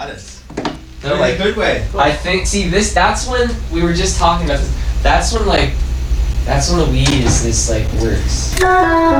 status. No, In like a good way. I think. See, that's when we were just talking about this. That's when the weed is this like works.